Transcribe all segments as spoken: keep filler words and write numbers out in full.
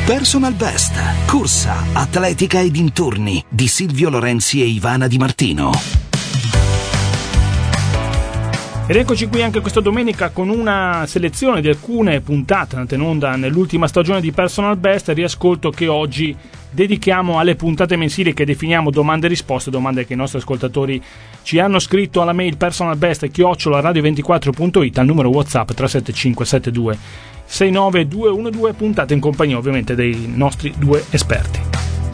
Personal Best, corsa, atletica e dintorni di Silvio Lorenzi e Ivana Di Martino. Ed eccoci qui anche questa domenica con una selezione di alcune puntate andate in onda nell'ultima stagione di Personal Best, riascolto che oggi dedichiamo alle puntate mensili che definiamo domande e risposte, domande che i nostri ascoltatori ci hanno scritto alla mail personalbest chiocciola radio ventiquattro punto it, al numero WhatsApp tre sette cinque sette due sei nove due uno due, puntate in compagnia ovviamente dei nostri due esperti.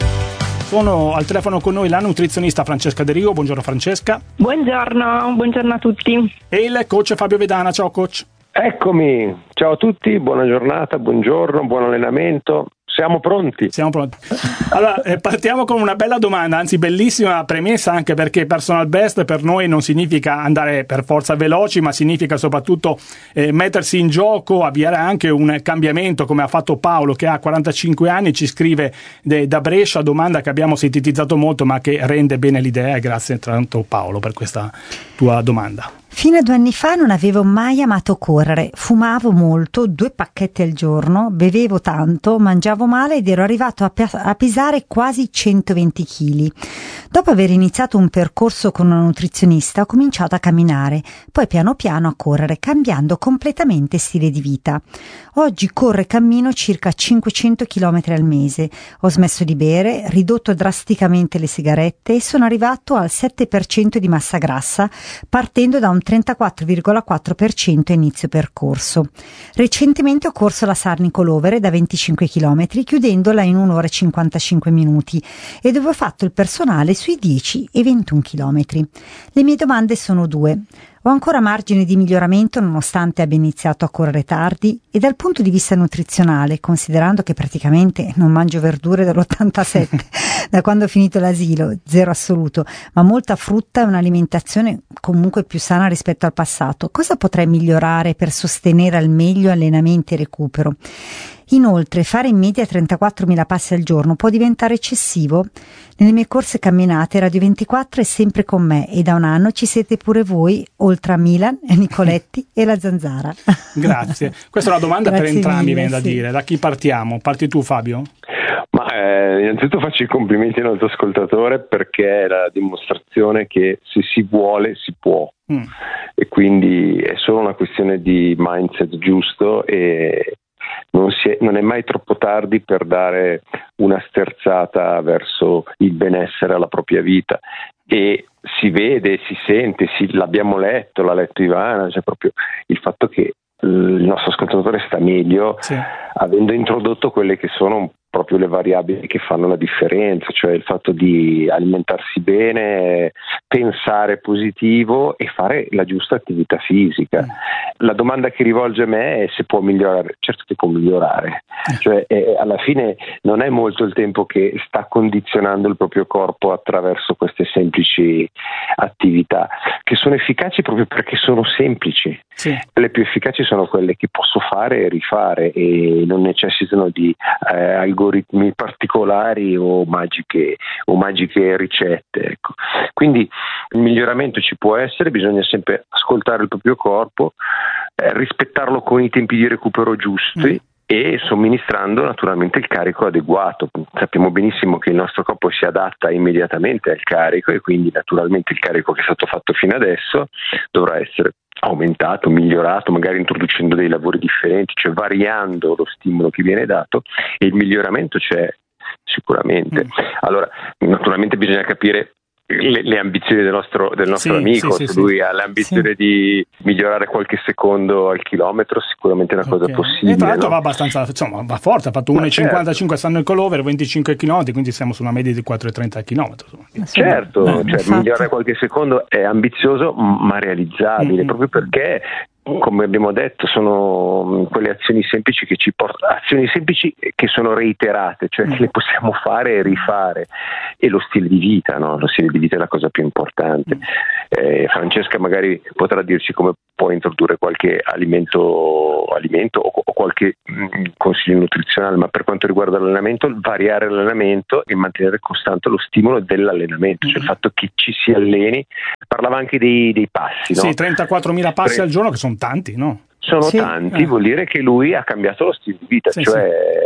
Sono al telefono con noi la nutrizionista Francesca De Rio. Buongiorno Francesca. Buongiorno, buongiorno a tutti. E il coach Fabio Vedana. Ciao coach. Eccomi, ciao a tutti, buona giornata, buongiorno, buon allenamento. Siamo pronti. Siamo pronti. Allora, eh, partiamo con una bella domanda, anzi bellissima premessa, anche perché Personal Best per noi non significa andare per forza veloci, ma significa soprattutto eh, mettersi in gioco, avviare anche un cambiamento, come ha fatto Paolo, che ha quarantacinque anni, ci scrive de, da Brescia, domanda che abbiamo sintetizzato molto, ma che rende bene l'idea, e grazie tanto Paolo per questa tua domanda. Fino a due anni fa non avevo mai amato correre, fumavo molto, due pacchetti al giorno, bevevo tanto, mangiavo male ed ero arrivato a, pe- a pesare quasi centoventi chili. Dopo aver iniziato un percorso con una nutrizionista ho cominciato a camminare, poi piano piano a correre, cambiando completamente stile di vita. Oggi corro e cammino circa cinquecento chilometri al mese, ho smesso di bere, ridotto drasticamente le sigarette e sono arrivato al sette per cento di massa grassa, partendo da un trentaquattro virgola quattro per cento a inizio percorso. Recentemente ho corso la Sarnico Lovere da venticinque chilometri, chiudendola in un'ora e cinquantacinque minuti, e dove ho fatto il personale sui dieci e ventuno chilometri. Le mie domande sono due. Ho ancora margine di miglioramento nonostante abbia iniziato a correre tardi? E dal punto di vista nutrizionale, considerando che praticamente non mangio verdure dall'ottantasette, da quando ho finito l'asilo, zero assoluto, ma molta frutta e un'alimentazione comunque più sana rispetto al passato, cosa potrei migliorare per sostenere al meglio allenamenti e recupero? Inoltre, fare in media trentaquattromila passi al giorno può diventare eccessivo? Nelle mie corse camminate Radio ventiquattro è sempre con me e da un anno ci siete pure voi, oltre a Milan, Nicoletti e la Zanzara. Grazie. Questa è una domanda per entrambi, viene da sì. dire. Da chi partiamo? Parti tu, Fabio? Ma eh, innanzitutto faccio i complimenti al nostro ascoltatore, perché è la dimostrazione che se si vuole si può. Mm. E quindi è solo una questione di mindset giusto, e Non, si è, non è mai troppo tardi per dare una sterzata verso il benessere alla propria vita, e si vede, si sente, si, l'abbiamo letto, l'ha letto Ivana, cioè proprio il fatto che il nostro ascoltatore sta meglio, sì, avendo introdotto quelle che sono proprio le variabili che fanno la differenza, cioè il fatto di alimentarsi bene, pensare positivo e fare la giusta attività fisica. Mm. La domanda che rivolge a me è se può migliorare. Certo che può migliorare, cioè eh, alla fine non è molto il tempo che sta condizionando il proprio corpo attraverso queste semplici attività, che sono efficaci proprio perché sono semplici. Sì. Le più efficaci sono quelle che posso fare e rifare e non necessitano di eh, algoritmi particolari o magiche o magiche ricette, ecco. Quindi il miglioramento ci può essere, bisogna sempre ascoltare il proprio corpo, eh, rispettarlo con i tempi di recupero giusti. Mm. E somministrando naturalmente il carico adeguato. Sappiamo benissimo che il nostro corpo si adatta immediatamente al carico, e quindi naturalmente il carico che è stato fatto fino adesso dovrà essere aumentato, migliorato, magari introducendo dei lavori differenti, cioè variando lo stimolo che viene dato, e il miglioramento c'è sicuramente. Mm. Allora, naturalmente bisogna capire Le, le ambizioni del nostro, del nostro sì, amico. Sì, sì, lui sì. ha l'ambizione sì. di migliorare qualche secondo al chilometro, sicuramente è una okay. cosa possibile. E tra l'altro no? va abbastanza, insomma, va forte, ha fatto uno virgola cinquantacinque certo. Stanno il Colover, venticinque chilometri, quindi siamo su una media di quattro virgola trenta chilometri. Certo, eh, cioè, migliorare qualche secondo è ambizioso ma realizzabile, mm-hmm. proprio perché, come abbiamo detto, sono quelle azioni semplici che ci portano, azioni semplici che sono reiterate, cioè che le possiamo fare e rifare, e lo stile di vita, no? Lo stile di vita è la cosa più importante. Eh, Francesca magari potrà dirci come può introdurre qualche alimento, alimento o, o qualche mh, consiglio nutrizionale, ma per quanto riguarda l'allenamento, variare l'allenamento e mantenere costante lo stimolo dell'allenamento, cioè il fatto che ci si alleni. Parlava anche dei, dei passi, no? Sì, trentaquattromila passi Tre... al giorno, che sono tanti, no? Sono sì. tanti, eh. vuol dire che lui ha cambiato lo stile di vita, sì, cioè sì.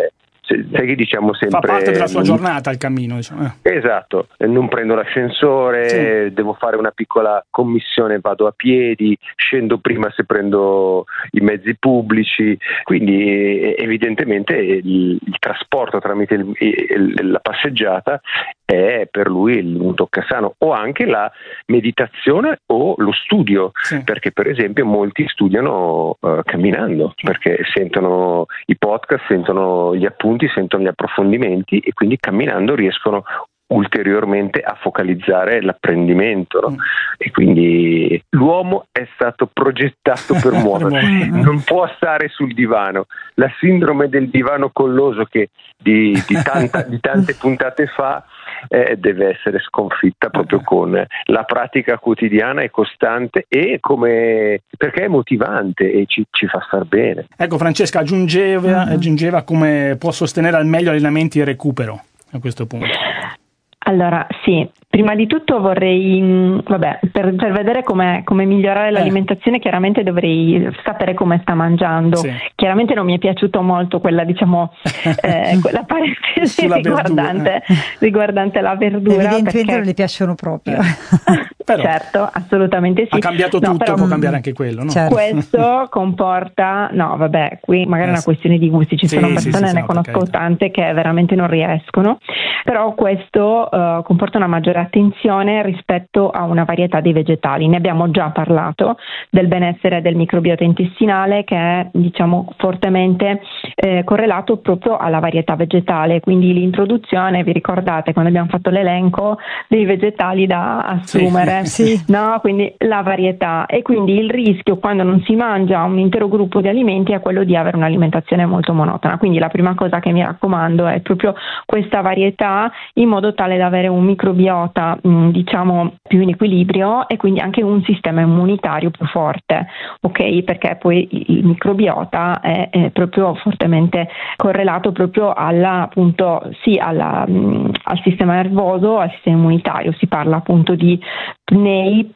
sai che diciamo sempre... Fa parte della sua giornata il cammino, diciamo. Eh. Esatto, non prendo l'ascensore, sì. Devo fare una piccola commissione, vado a piedi, scendo prima se prendo i mezzi pubblici, quindi evidentemente il, il trasporto tramite il, il, la passeggiata è per lui un toccasano, o anche la meditazione o lo studio, sì. Perché per esempio molti studiano uh, camminando, perché sentono i podcast, sentono gli appunti, sentono gli approfondimenti e quindi camminando riescono ulteriormente a focalizzare l'apprendimento, no? E quindi l'uomo è stato progettato per muoversi, non può stare sul divano. La sindrome del divano colloso che di, di, tanta, di tante puntate fa eh, deve essere sconfitta proprio con la pratica quotidiana e costante, e come perché è motivante e ci, ci fa star bene. Ecco, Francesca aggiungeva, aggiungeva come può sostenere al meglio allenamenti e recupero a questo punto. Allora, sì, prima di tutto vorrei, vabbè, per, per vedere come migliorare eh. l'alimentazione, chiaramente dovrei sapere come sta mangiando. Sì. Chiaramente non mi è piaciuto molto quella, diciamo, eh, quella parentesi riguardante, eh. riguardante la verdura. Evidentemente perché... non le piacciono proprio. Eh. Però, certo, assolutamente sì. Ha cambiato no, tutto, però, può cambiare anche quello, no? Certo. Questo comporta, no vabbè, qui magari è eh, una questione di gusti, ci sì, sono persone, sì, sì, ne no, conosco tante che veramente non riescono, però questo uh, comporta una maggiore attenzione rispetto a una varietà di vegetali. Ne abbiamo già parlato del benessere del microbiota intestinale, che è, diciamo, fortemente eh, correlato proprio alla varietà vegetale, quindi l'introduzione, vi ricordate quando abbiamo fatto l'elenco dei vegetali da assumere, sì, sì. No? Quindi la varietà, e quindi il rischio quando non si mangia un intero gruppo di alimenti è quello di avere un'alimentazione molto monotona. Quindi la prima cosa che mi raccomando è proprio questa varietà, in modo tale da avere un microbiota mh, diciamo più in equilibrio e quindi anche un sistema immunitario più forte, ok? Perché poi il microbiota è, è proprio fortemente correlato proprio alla, appunto, sì, alla, mh, al sistema nervoso, al sistema immunitario. Si parla appunto di P N E I,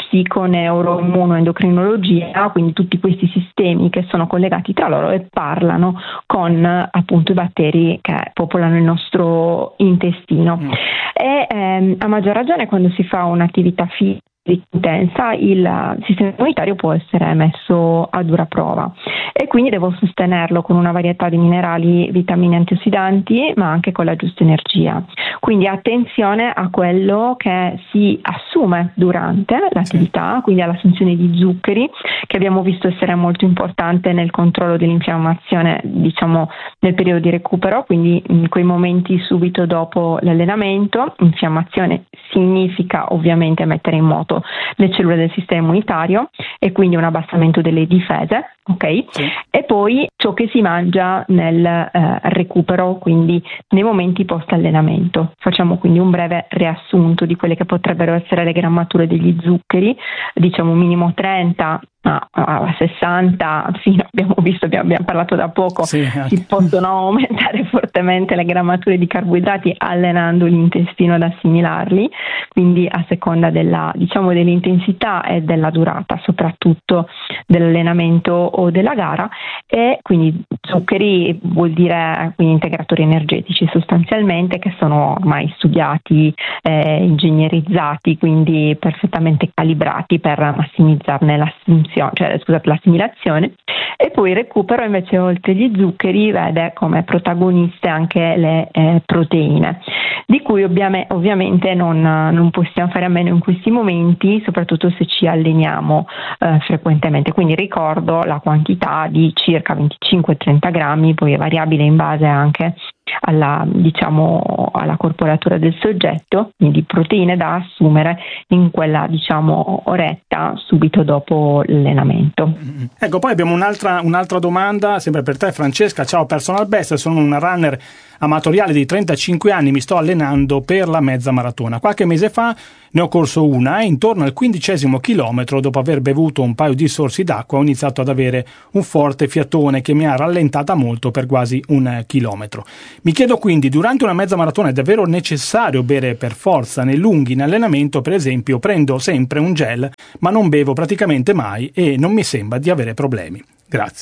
psico-neuro-immunoendocrinologia, quindi tutti questi sistemi che sono collegati tra loro e parlano con appunto i batteri che popolano il nostro intestino. Mm. E ehm, a maggior ragione quando si fa un'attività fisica intensa, il sistema immunitario può essere messo a dura prova e quindi devo sostenerlo con una varietà di minerali, vitamine, antiossidanti, ma anche con la giusta energia. Quindi attenzione a quello che si assume durante l'attività, quindi all'assunzione di zuccheri, che abbiamo visto essere molto importante nel controllo dell'infiammazione, diciamo nel periodo di recupero, quindi in quei momenti subito dopo l'allenamento. Infiammazione significa ovviamente mettere in moto le cellule del sistema immunitario e quindi un abbassamento delle difese, ok? Sì. E poi ciò che si mangia nel eh, recupero, quindi nei momenti post allenamento. Facciamo quindi un breve riassunto di quelle che potrebbero essere le grammature degli zuccheri, diciamo minimo trenta a sessanta, fino abbiamo visto, abbiamo, abbiamo parlato da poco, sì, si possono aumentare fortemente le grammature di carboidrati allenando l'intestino ad assimilarli, quindi a seconda della, diciamo, dell'intensità e della durata, soprattutto dell'allenamento o della gara. E quindi zuccheri vuol dire quindi integratori energetici sostanzialmente, che sono ormai studiati, eh, ingegnerizzati, quindi perfettamente calibrati per massimizzarne l'assunzione, cioè scusate l'assimilazione. E poi il recupero invece, oltre agli zuccheri, vede come protagoniste anche le eh, proteine, di cui ovviamente, ovviamente non, non possiamo fare a meno in questi momenti, soprattutto se ci alleniamo eh, frequentemente. Quindi ricordo la quantità di circa venticinque trenta grammi, poi è variabile in base anche alla, diciamo, alla corporatura del soggetto, quindi proteine da assumere in quella, diciamo, oretta subito dopo l'allenamento. Ecco, poi abbiamo un'altra, un'altra domanda sempre per te, Francesca. Ciao personal best, sono una runner amatoriale di trentacinque anni, mi sto allenando per la mezza maratona. Qualche mese fa ne ho corso una e intorno al quindicesimo chilometro, dopo aver bevuto un paio di sorsi d'acqua, ho iniziato ad avere un forte fiatone che mi ha rallentata molto per quasi un chilometro. Mi chiedo quindi, durante una mezza maratona è davvero necessario bere per forza? Nei lunghi in allenamento, per esempio, prendo sempre un gel, ma non bevo praticamente mai e non mi sembra di avere problemi. Grazie.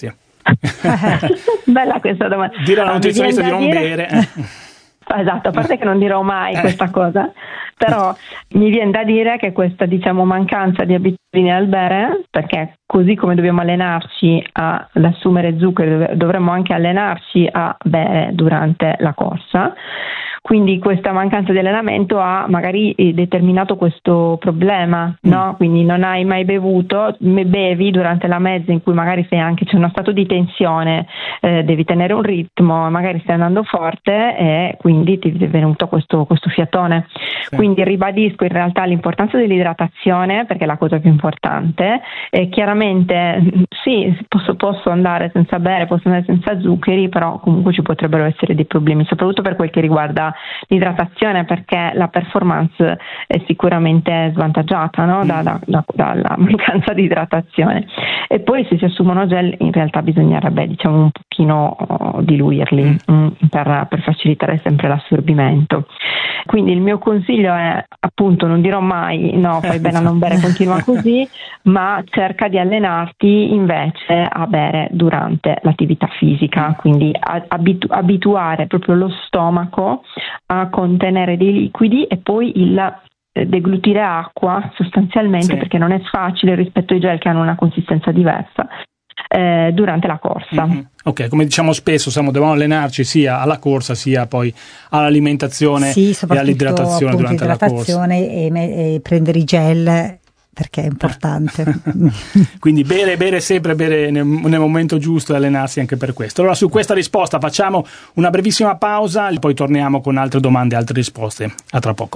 Bella questa domanda. Dire alla nutrizionista di non dire... bere. Esatto, a parte che non dirò mai questa cosa, però mi viene da dire che questa, diciamo, mancanza di abitudini al bere, perché così come dobbiamo allenarci a, ad assumere zuccheri, dovremmo anche allenarci a bere durante la corsa. Quindi questa mancanza di allenamento ha magari determinato questo problema, no? Mm. Quindi non hai mai bevuto, bevi durante la mezza in cui magari sei anche, c'è uno stato di tensione, eh, devi tenere un ritmo, magari stai andando forte e quindi ti è venuto questo, questo fiatone. Sì. Quindi ribadisco in realtà l'importanza dell'idratazione, perché è la cosa più importante, e chiaramente sì, posso, posso andare senza bere, posso andare senza zuccheri, però comunque ci potrebbero essere dei problemi, soprattutto per quel che riguarda l'idratazione, perché la performance è sicuramente svantaggiata, no? da, da, da, dalla mancanza di idratazione. E poi se si assumono gel in realtà bisognerebbe, diciamo, un pochino diluirli mm. mh, per, per facilitare sempre l'assorbimento. Quindi il mio consiglio è, appunto, non dirò mai no, fai bene a non bere, continua così, ma cerca di allenarti invece a bere durante l'attività fisica, quindi abitu- abituare proprio lo stomaco a contenere dei liquidi e poi il deglutire acqua sostanzialmente, sì. perché non è facile rispetto ai gel che hanno una consistenza diversa eh, durante la corsa. Mm-hmm. Ok, come diciamo spesso, siamo, dobbiamo allenarci sia alla corsa sia poi all'alimentazione sì, e all'idratazione durante la corsa. E, me- e prendere i gel, perché è importante. Quindi bere, bere sempre, bere nel, nel momento giusto e allenarsi anche per questo. Allora su questa risposta facciamo una brevissima pausa e poi torniamo con altre domande e altre risposte. A tra poco.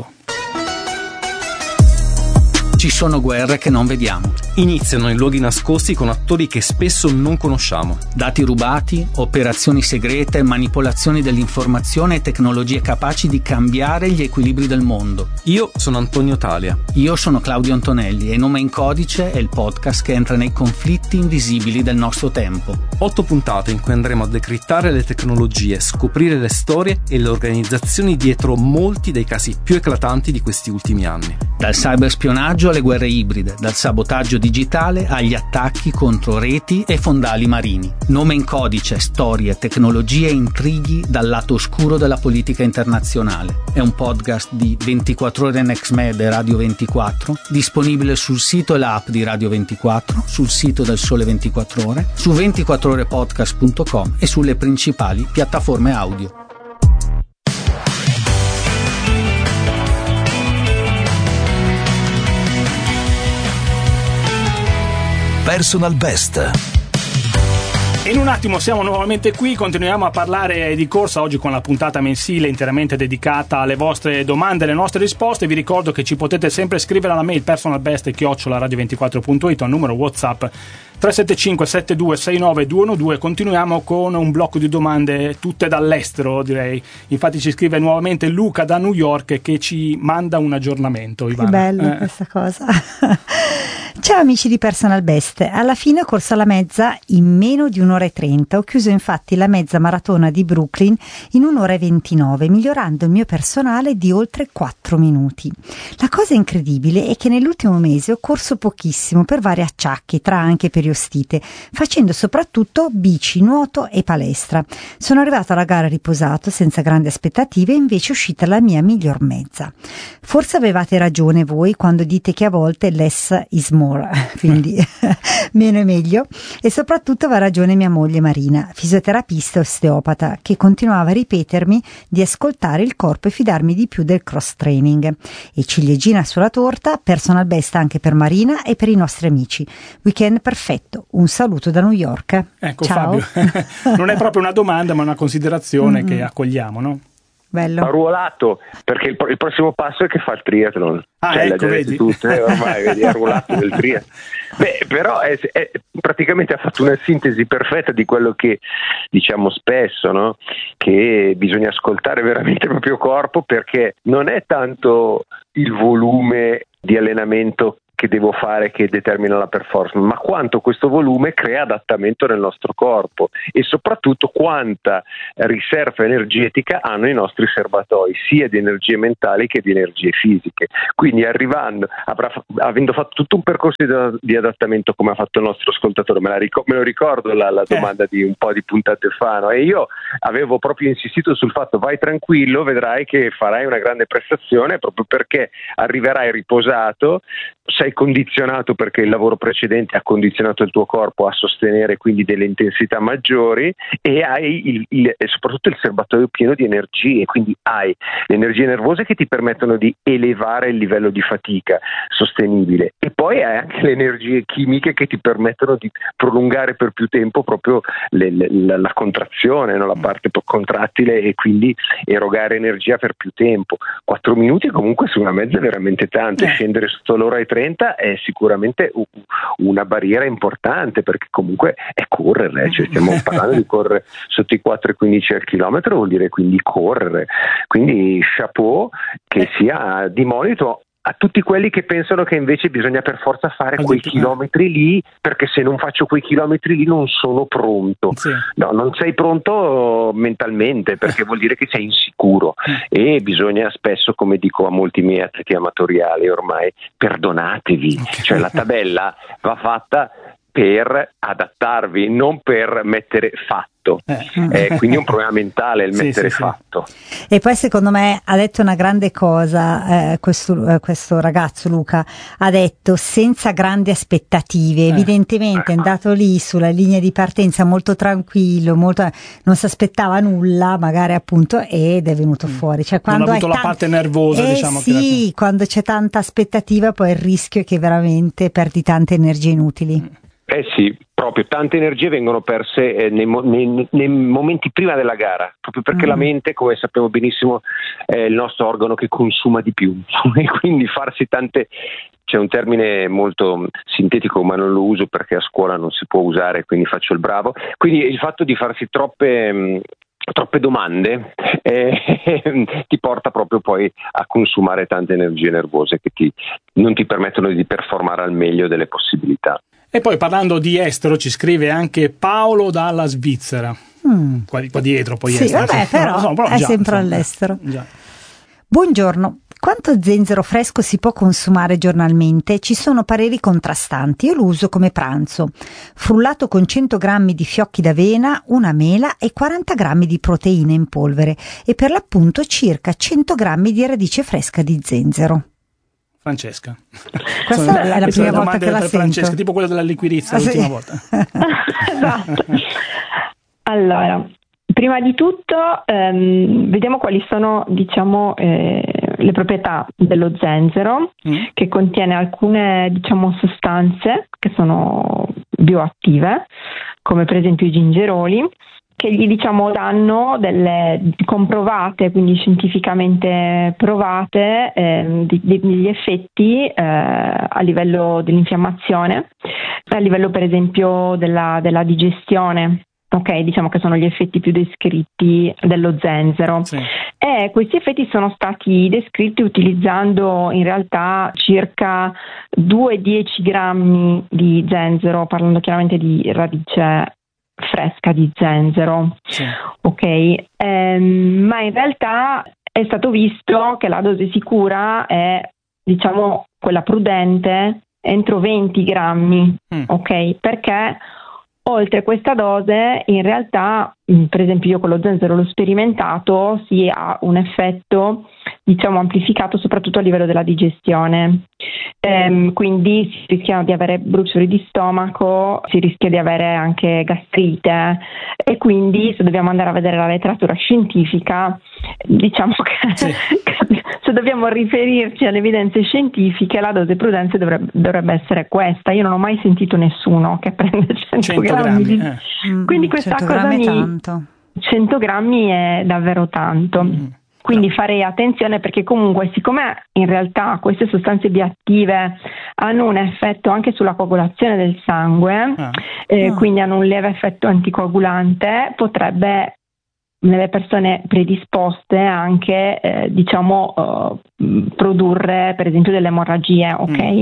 Ci sono guerre che non vediamo. Iniziano in luoghi nascosti con attori che spesso non conosciamo. Dati rubati, operazioni segrete, manipolazioni dell'informazione e tecnologie capaci di cambiare gli equilibri del mondo. Io sono Antonio Talia. Io sono Claudio Antonelli e Nome in Codice è il podcast che entra nei conflitti invisibili del nostro tempo. Otto puntate in cui andremo a decrittare le tecnologie, scoprire le storie e le organizzazioni dietro molti dei casi più eclatanti di questi ultimi anni. Dal cyberspionaggio alle guerre ibride, dal sabotaggio digitale agli attacchi contro reti e fondali marini. Nome in Codice, storie, tecnologie e intrighi dal lato oscuro della politica internazionale. È un podcast di ventiquattro ore NextMed e Radio ventiquattro, disponibile sul sito e l'app di Radio ventiquattro, sul sito del Sole ventiquattro Ore, su ventiquattro ore podcast punto com e sulle principali piattaforme audio. Personal Best. In un attimo siamo nuovamente qui, continuiamo a parlare di corsa oggi con la puntata mensile interamente dedicata alle vostre domande e alle nostre risposte. Vi ricordo che ci potete sempre scrivere alla mail personalbest chiocciola radio ventiquattro punto it o al numero WhatsApp tre sette cinque sette due sei nove due uno due. Continuiamo con un blocco di domande tutte dall'estero, direi. Infatti ci scrive nuovamente Luca da New York che ci manda un aggiornamento. Ivana. Che bello eh. questa cosa. Ciao amici di Personal Best, alla fine ho corso la mezza in meno di un'ora e trenta, ho chiuso infatti la mezza maratona di Brooklyn in un'ora e ventinove, migliorando il mio personale di oltre quattro minuti. La cosa incredibile è che nell'ultimo mese ho corso pochissimo per vari acciacchi, tra anche periostite, facendo soprattutto bici, nuoto e palestra. Sono arrivato alla gara riposato, senza grandi aspettative, e invece è uscita la mia miglior mezza. Forse avevate ragione voi quando dite che a volte less is more, quindi meno è meglio, e soprattutto aveva ragione mia moglie Marina, fisioterapista e osteopata, che continuava a ripetermi di ascoltare il corpo e fidarmi di più del cross training. E ciliegina sulla torta, Personal Best anche per Marina e per i nostri amici. Weekend perfetto, un saluto da New York. Ecco. Ciao. Fabio, non è proprio una domanda ma una considerazione mm-hmm. che accogliamo, no? Bello. Arruolato, perché il, il prossimo passo è che fa il triathlon. Ah, cioè, ecco, vedi. Tutte, ormai vedi, arruolato del triathlon. Beh, però è, è, praticamente ha fatto una sintesi perfetta di quello che diciamo spesso, no? Che bisogna ascoltare veramente il proprio corpo, perché non è tanto il volume di allenamento che devo fare che determina la performance, ma quanto questo volume crea adattamento nel nostro corpo e soprattutto quanta riserva energetica hanno i nostri serbatoi, sia di energie mentali che di energie fisiche. Quindi arrivando, avrà, avendo fatto tutto un percorso di, di adattamento come ha fatto il nostro ascoltatore, me, la ric- me lo ricordo la, la domanda eh. di un po' di puntate fa, no? E io avevo proprio insistito sul fatto: vai tranquillo, vedrai che farai una grande prestazione, proprio perché arriverai riposato, sei condizionato perché il lavoro precedente ha condizionato il tuo corpo a sostenere quindi delle intensità maggiori, e hai il, il, e soprattutto il serbatoio pieno di energie, quindi hai le energie nervose che ti permettono di elevare il livello di fatica sostenibile, e poi hai anche le energie chimiche che ti permettono di prolungare per più tempo proprio le, le, la, la contrazione, no? La parte contrattile, e quindi erogare energia per più tempo. Quattro minuti comunque su una mezza è veramente tanto, e scendere sotto l'ora e trenta è sicuramente una barriera importante, perché comunque è correre, cioè stiamo parlando di correre sotto i quattro e quindici al chilometro, vuol dire quindi correre. Quindi chapeau che sia di monito a tutti quelli che pensano che invece bisogna per forza fare quei chilometri lì, perché se non faccio quei chilometri lì non sono pronto. Sì. No, non sei pronto mentalmente, perché vuol dire che sei insicuro, e bisogna spesso, come dico a molti miei atleti amatoriali ormai, perdonatevi, cioè la tabella va fatta per adattarvi, non per mettere fatto. Eh. Eh, quindi è un problema mentale il sì, mettere sì, fatto. Sì. E poi secondo me ha detto una grande cosa, eh, questo, eh, questo ragazzo Luca ha detto senza grandi aspettative, eh. evidentemente eh. è andato lì sulla linea di partenza molto tranquillo, molto, non si aspettava nulla magari, appunto, ed è venuto mm. fuori. Cioè, quando non ha avuto la tan- parte nervosa, eh, diciamo. Sì, che quando c'è tanta aspettativa poi il rischio è che veramente perdi tante energie inutili. Mm. Eh sì, proprio tante energie vengono perse eh, nei, nei, nei momenti prima della gara, proprio perché mm. la mente, come sappiamo benissimo, è il nostro organo che consuma di più, e quindi farsi tante, c'è un termine molto sintetico ma non lo uso perché a scuola non si può usare, quindi faccio il bravo, quindi il fatto di farsi troppe mh, troppe domande eh, ti porta proprio poi a consumare tante energie nervose che ti, non ti permettono di performare al meglio delle possibilità. E poi, parlando di estero, ci scrive anche Paolo dalla Svizzera, mm. qua, qua dietro poi sì, estero, vabbè, però, no, no, però è già, sempre insomma, all'estero. Già. Buongiorno. Quanto zenzero fresco si può consumare giornalmente? Ci sono pareri contrastanti. Io lo uso come pranzo. Frullato con cento grammi di fiocchi d'avena, una mela e quaranta grammi di proteine in polvere, e per l'appunto circa cento grammi di radice fresca di zenzero. Francesca, questa sono, è la prima volta che la per sento. Francesca, tipo quella della liquirizia ah, l'ultima sì. volta. Esatto. Allora, prima di tutto ehm, vediamo quali sono, diciamo, eh, le proprietà dello zenzero, mm. che contiene alcune, diciamo, sostanze che sono bioattive, come per esempio i gingeroli, che gli, diciamo, danno delle comprovate, quindi scientificamente provate, eh, degli effetti eh, a livello dell'infiammazione, a livello per esempio della, della digestione. Ok, diciamo che sono gli effetti più descritti dello zenzero. Sì. E questi effetti sono stati descritti utilizzando in realtà circa due a dieci grammi di zenzero, parlando chiaramente di radice fresca di zenzero. Sì. Ok, ehm, ma in realtà è stato visto che la dose sicura è, diciamo, quella prudente entro venti grammi. Mm. Ok, perché oltre questa dose, in realtà, per esempio io con lo zenzero l'ho sperimentato, si ha un effetto, diciamo, amplificato soprattutto a livello della digestione. Ehm, quindi si rischiano di avere bruciori di stomaco, si rischia di avere anche gastrite, e quindi se dobbiamo andare a vedere la letteratura scientifica, diciamo che sì. se dobbiamo riferirci alle evidenze scientifiche, la dose prudente dovrebbe, dovrebbe essere questa. Io non ho mai sentito nessuno che prende cento, cento grammi, di... eh. quindi questa cosa mi... tanto. cento grammi è davvero tanto. Mm. Quindi farei attenzione, perché comunque, siccome in realtà queste sostanze bioattive hanno un effetto anche sulla coagulazione del sangue, ah. Eh, ah. quindi hanno un lieve effetto anticoagulante, potrebbe nelle persone predisposte anche eh, diciamo uh, produrre per esempio delle emorragie, ok? Mm.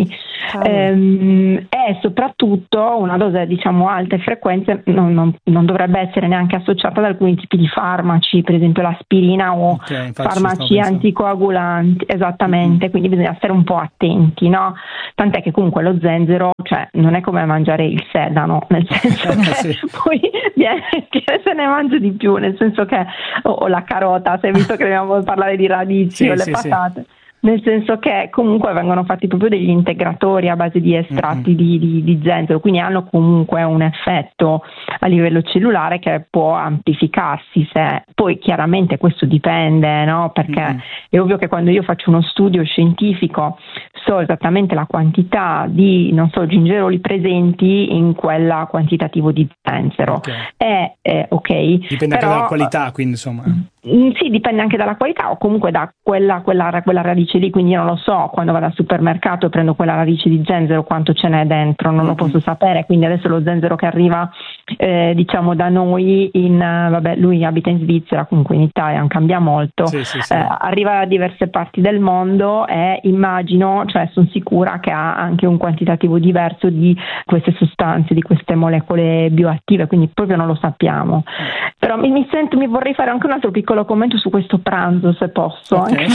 Ehm, e soprattutto una dose diciamo alta e frequente non, non, non dovrebbe essere neanche associata ad alcuni tipi di farmaci, per esempio l'aspirina o okay, farmaci anticoagulanti, esattamente, mm. quindi bisogna stare un po' attenti, no? Tant'è che comunque lo zenzero, cioè non è come mangiare il sedano, nel senso che sì. poi viene, se ne mangia di più, nel senso che o, o la carota, se visto che dobbiamo parlare di radici sì, o le sì, patate sì. Nel senso che comunque vengono fatti proprio degli integratori a base di estratti mm-hmm. di, di, di zenzero, quindi hanno comunque un effetto a livello cellulare che può amplificarsi. Se poi chiaramente questo dipende, no? Perché mm-hmm. è ovvio che quando io faccio uno studio scientifico so esattamente la quantità di, non so, gingeroli presenti in quella quantitativo di zenzero. Okay. E, eh, ok. Dipende però, anche dalla qualità, quindi insomma. Sì, dipende anche dalla qualità o comunque da quella, quella, quella radice lì, quindi io non lo so, quando vado al supermercato e prendo quella radice di zenzero quanto ce n'è dentro, non lo posso sapere, quindi adesso lo zenzero che arriva eh, diciamo da noi, in vabbè lui abita in Svizzera, comunque in Italia non cambia molto, sì, sì, sì. Eh, arriva da diverse parti del mondo e immagino, cioè sono sicura che ha anche un quantitativo diverso di queste sostanze, di queste molecole bioattive, quindi proprio non lo sappiamo. Però mi, mi sento, mi vorrei fare anche un altro piccolo commento su questo pranzo, se posso. Okay.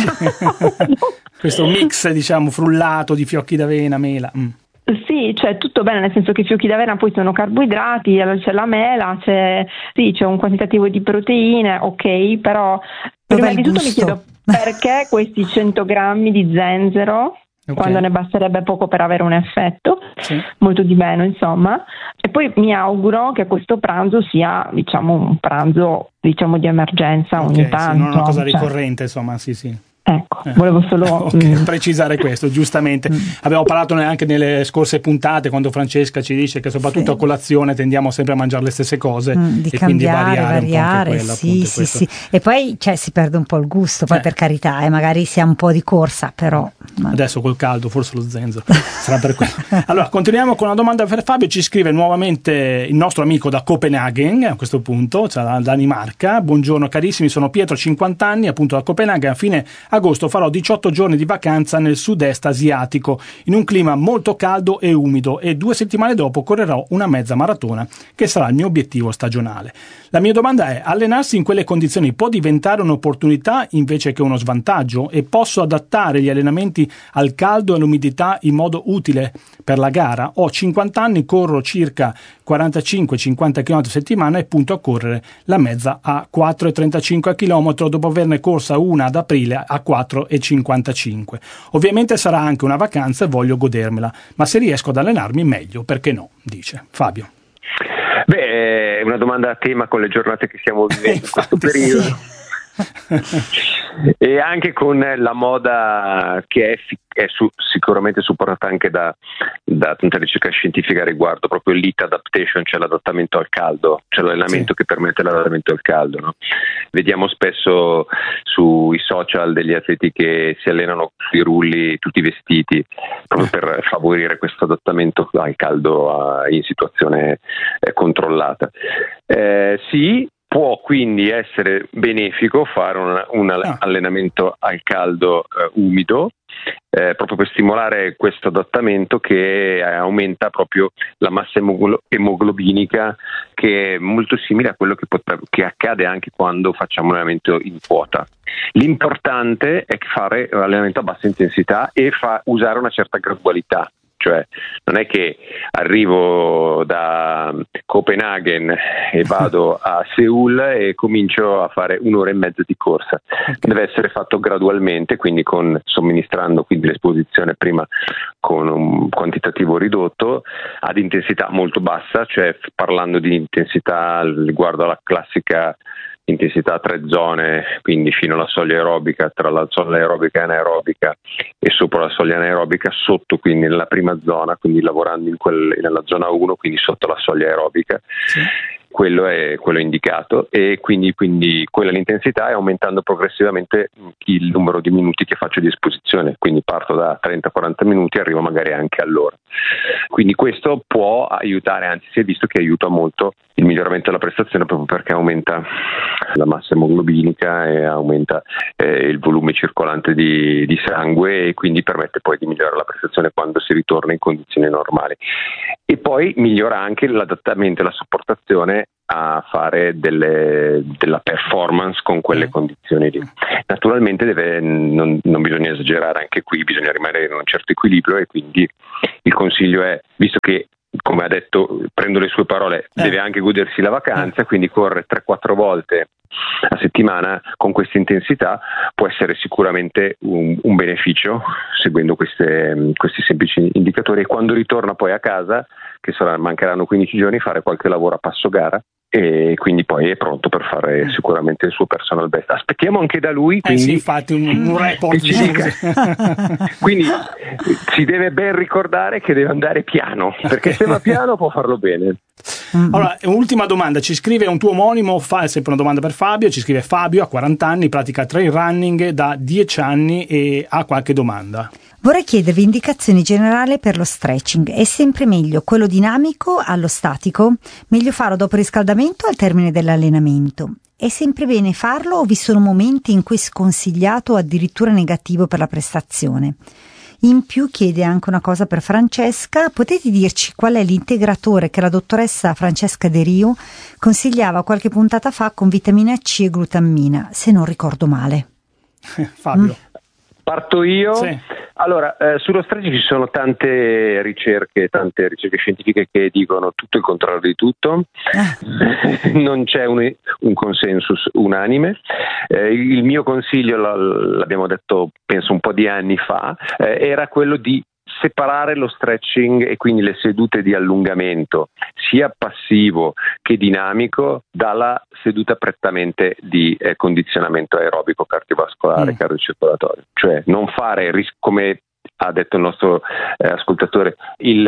Questo mix, diciamo, frullato di fiocchi d'avena, mela. Mm. Sì, cioè tutto bene, nel senso che i fiocchi d'avena poi sono carboidrati, c'è la mela, c'è, sì, c'è un quantitativo di proteine, ok, però prima di tutto mi chiedo perché questi cento grammi di zenzero, okay. quando ne basterebbe poco per avere un effetto, sì. molto di meno insomma, e poi mi auguro che questo pranzo sia diciamo un pranzo diciamo di emergenza ogni okay, tanto. Sì, non una cosa ricorrente, cioè. Insomma, sì sì. Ecco, eh. volevo solo okay, mm. precisare questo, giustamente. Mm. Abbiamo parlato anche nelle scorse puntate, quando Francesca ci dice che soprattutto sì. a colazione tendiamo sempre a mangiare le stesse cose mm, di e cambiare, quindi variare, variare un po' quella, sì, appunto, sì, sì. E poi cioè, si perde un po' il gusto, poi eh. per carità, e eh, magari sia un po' di corsa, però adesso col caldo forse lo zenzero sarà per quello. Allora continuiamo con una domanda per Fabio. Ci scrive nuovamente il nostro amico da Copenaghen, a questo punto, cioè da Danimarca. Buongiorno carissimi, sono Pietro, cinquanta anni, appunto da Copenaghen. A fine agosto farò diciotto giorni di vacanza nel sud-est asiatico in un clima molto caldo e umido e due settimane dopo correrò una mezza maratona che sarà il mio obiettivo stagionale. La mia domanda è: allenarsi in quelle condizioni può diventare un'opportunità invece che uno svantaggio, e posso adattare gli allenamenti al caldo e all'umidità in modo utile per la gara? Ho cinquanta anni, corro circa quarantacinque cinquanta chilometri a settimana e punto a correre la mezza a quattro virgola trentacinque chilometri dopo averne corsa una ad aprile a quattro virgola cinquantacinque. Ovviamente sarà anche una vacanza e voglio godermela, ma se riesco ad allenarmi meglio, perché no? Dice Fabio. Beh, è una domanda a tema con le giornate che stiamo vivendo in questo periodo. Sì. E anche con la moda che è, è su, sicuramente supportata anche da, da tanta ricerca scientifica a riguardo, proprio l'heat adaptation, cioè l'adattamento al caldo, cioè l'allenamento sì. che permette l'adattamento al caldo, no? Vediamo spesso sui social degli atleti che si allenano sui rulli tutti vestiti proprio per favorire questo adattamento al caldo a, in situazione eh, controllata. Eh, sì, può quindi essere benefico fare un, un ah. allenamento al caldo eh, umido, eh, proprio per stimolare questo adattamento che aumenta proprio la massa emoglo- emoglobinica, che è molto simile a quello che, potrebbe, che accade anche quando facciamo un allenamento in quota. L'importante è fare un allenamento a bassa intensità e fa, usare una certa gradualità. Cioè non è che arrivo da Copenaghen e vado a Seul e comincio a fare un'ora e mezza di corsa. Okay. Deve essere fatto gradualmente, quindi con somministrando quindi l'esposizione prima con un quantitativo ridotto ad intensità molto bassa, cioè parlando di intensità riguardo alla classica intensità a tre zone, quindi fino alla soglia aerobica, tra la soglia aerobica e anaerobica e sopra la soglia anaerobica, sotto quindi nella prima zona, quindi lavorando in quel, nella zona uno, quindi sotto la soglia aerobica. Sì. quello è quello indicato, e quindi, quindi quella è l'intensità, e aumentando progressivamente il numero di minuti che faccio di esposizione, quindi parto da trenta quaranta minuti e arrivo magari anche all'ora. Quindi questo può aiutare, anzi si è visto che aiuta molto il miglioramento della prestazione, proprio perché aumenta la massa emoglobinica e aumenta eh, il volume circolante di, di sangue, e quindi permette poi di migliorare la prestazione quando si ritorna in condizioni normali. E poi migliora anche l'adattamento e la sopportazione a fare delle, della performance con quelle mm. condizioni lì. Naturalmente deve, non, non bisogna esagerare anche qui, bisogna rimanere in un certo equilibrio, e quindi il consiglio è, visto che, come ha detto, prendo le sue parole, eh. deve anche godersi la vacanza, eh. quindi corre tre quattro volte a settimana con questa intensità può essere sicuramente un, un beneficio, seguendo queste, questi semplici indicatori, e quando ritorna poi a casa, che sarà, mancheranno quindici giorni, fare qualche lavoro a passo gara, e quindi poi è pronto per fare sicuramente il suo personal best. Aspettiamo anche da lui, quindi, eh sì, infatti un, un report ci dica. Quindi si deve ben ricordare che deve andare piano, perché se va piano può farlo bene. Allora, ultima domanda, ci scrive un tuo omonimo, fa, è sempre una domanda per Fabio, ci scrive: Fabio ha quaranta anni, pratica trail running da dieci anni e ha qualche domanda. Vorrei chiedervi indicazioni generali per lo stretching. È sempre meglio quello dinamico allo statico? Meglio farlo dopo il riscaldamento o al termine dell'allenamento? È sempre bene farlo o vi sono momenti in cui è sconsigliato o addirittura negativo per la prestazione? In più chiede anche una cosa per Francesca: potete dirci qual è l'integratore che la dottoressa Francesca De Rio consigliava qualche puntata fa con vitamina C e glutammina, se non ricordo male? Fabio. Mm. Parto io? Sì. Allora, eh, sullo stretching ci sono tante ricerche, tante ricerche scientifiche che dicono tutto il contrario di tutto. Ah. Non c'è un, un consensus unanime. Eh, il mio consiglio, l'abbiamo detto penso un po' di anni fa, eh, era quello di separare lo stretching e quindi le sedute di allungamento, sia passivo che dinamico, dalla seduta prettamente di eh, condizionamento aerobico cardiovascolare, mm. cardiocircolatorio. Cioè non fare, come ha detto il nostro eh, ascoltatore, il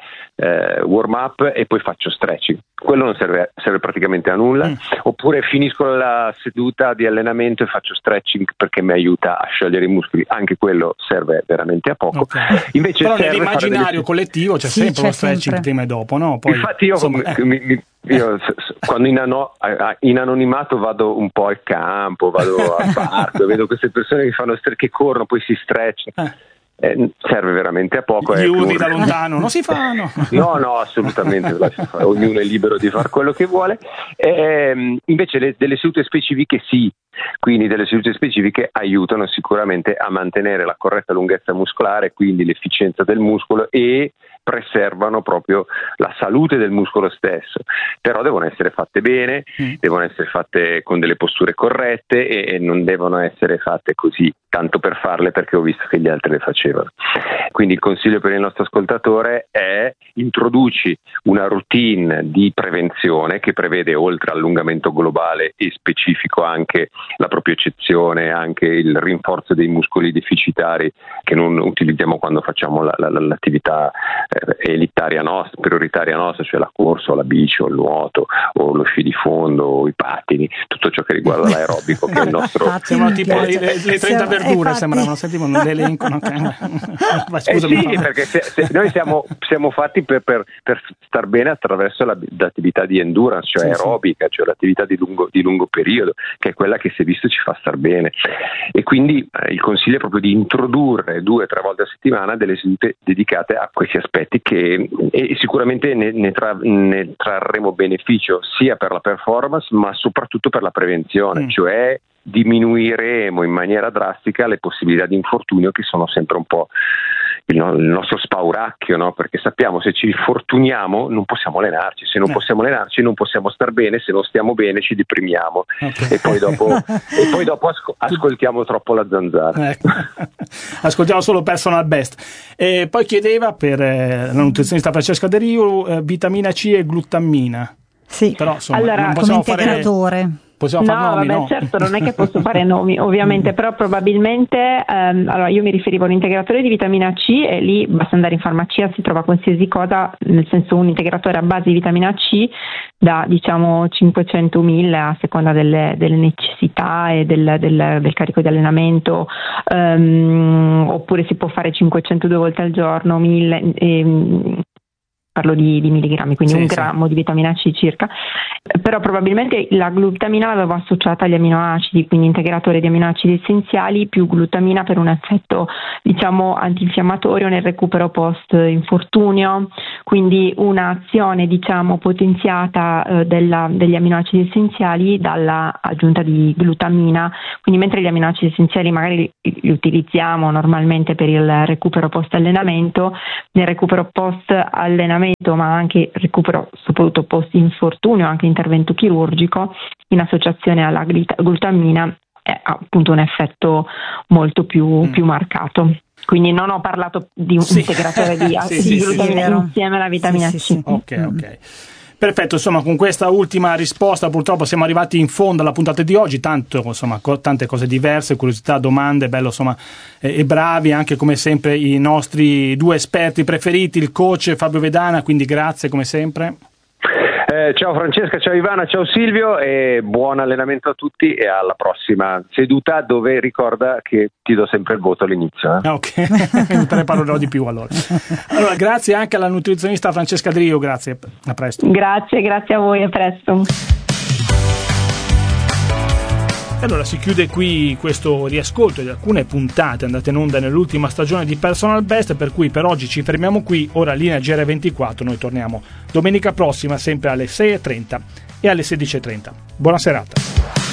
eh, warm up e poi faccio stretching. Quello non serve, serve praticamente a nulla. Mm. Oppure finisco la seduta di allenamento e faccio stretching perché mi aiuta a sciogliere i muscoli. Anche quello serve veramente a poco. Okay. Invece però serve nell'immaginario delle... collettivo c'è sì, sempre c'è lo stretching sempre. prima e dopo, no? Poi, infatti io, insomma, mi, eh. mi, mi, io quando in, ano, in anonimato vado un po' al campo, vado al parco e vedo queste persone che fanno che corrono, poi si stretchano. Eh. Eh, serve veramente a poco. Gli eh, udi da lontano non si fanno. No, no, assolutamente. Ognuno è libero di fare quello che vuole. Eh, invece le, delle sedute specifiche sì, quindi delle sedute specifiche aiutano sicuramente a mantenere la corretta lunghezza muscolare, quindi l'efficienza del muscolo, e preservano proprio la salute del muscolo stesso. Però devono essere fatte bene, mm. devono essere fatte con delle posture corrette e, e non devono essere fatte così tanto per farle perché ho visto che gli altri le facevano. Quindi il consiglio per il nostro ascoltatore è: introduci una routine di prevenzione che prevede, oltre all'allungamento globale e specifico, anche la propiocezione, anche il rinforzo dei muscoli deficitari che non utilizziamo quando facciamo la, la, l'attività eh, elitaria nostra, prioritaria nostra, cioè la corsa o la bici o il nuoto o lo sci di fondo o i pattini, tutto ciò che riguarda l'aerobico, che è il nostro... Sembrano tipo le, le trenta verdure, sembravano, sentivo un elenco. No? Eh sì, perché se, se noi siamo, siamo fatti per, per, per star bene attraverso la, l'attività di endurance, cioè sì, aerobica, sì. cioè l'attività di lungo, di lungo periodo, che è quella che si è visto ci fa star bene. E quindi eh, il consiglio è proprio di introdurre due o tre volte a settimana delle sedute dedicate a questi aspetti, che e sicuramente ne, ne, tra, ne trarremo beneficio sia per la performance ma soprattutto per la prevenzione, mm. cioè diminuiremo in maniera drastica le possibilità di infortunio, che sono sempre un po' il, no, il nostro spauracchio, no? Perché sappiamo, se ci infortuniamo non possiamo allenarci, se non eh. possiamo allenarci non possiamo star bene, se non stiamo bene ci deprimiamo, okay. e poi dopo, e poi dopo asco- ascoltiamo troppo la zanzara. Ecco. Ascoltiamo solo personal best. E poi chiedeva per eh, la nutrizionista Francesca De Rio eh, vitamina C e glutammina. Sì, però insomma allora, non possiamo come integratore. fare... Possiamo fare no, nomi, vabbè, no? certo, non è che posso fare nomi, ovviamente, però probabilmente, ehm, allora io mi riferivo a un integratore di vitamina C e lì basta andare in farmacia, si trova qualsiasi cosa, nel senso un integratore a base di vitamina C da diciamo cinquecentomila a seconda delle, delle necessità e del, del, del carico di allenamento, ehm, oppure si può fare cinquecentodue volte al giorno, mille, ehm, parlo di, di milligrammi, quindi sì, un grammo sì. di vitamina C circa, però probabilmente la glutamina l'avevo associata agli aminoacidi, quindi integratore di aminoacidi essenziali più glutamina per un effetto diciamo antinfiammatorio nel recupero post infortunio, quindi un'azione diciamo potenziata eh, della, degli aminoacidi essenziali dalla aggiunta di glutamina, quindi mentre gli aminoacidi essenziali magari li utilizziamo normalmente per il recupero post allenamento, nel recupero post allenamento ma anche recupero soprattutto post infortunio, anche intervento chirurgico, in associazione alla glutamina è appunto un effetto molto più, mm. più marcato. Quindi non ho parlato di un sì. integratore di, sì, di sì, glutamina sì, insieme alla vitamina sì, C. Sì, sì. Ok, ok. Perfetto, insomma con questa ultima risposta purtroppo siamo arrivati in fondo alla puntata di oggi, tanto insomma co- tante cose diverse, curiosità, domande, bello insomma eh, e bravi anche come sempre i nostri due esperti preferiti, il coach Fabio Vedana, quindi grazie come sempre. Eh, ciao Francesca, ciao Ivana, ciao Silvio e buon allenamento a tutti e alla prossima seduta dove ricorda che ti do sempre il voto all'inizio. Eh? Ok, te ne parlerò di più allora. Allora, grazie anche alla nutrizionista Francesca Drio, grazie, a presto. Grazie, grazie a voi, a presto. Allora si chiude qui questo riascolto di alcune puntate andate in onda nell'ultima stagione di Personal Best, per cui per oggi ci fermiamo qui. Ora linea G R ventiquattro, noi torniamo domenica prossima sempre alle sei e trenta e alle sedici e trenta. Buona serata.